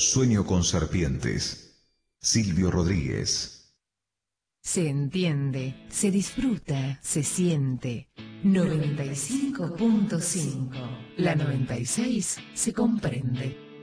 Sueño con serpientes. Silvio Rodríguez. Se entiende, se disfruta, se siente. 95.5. La 96 se comprende.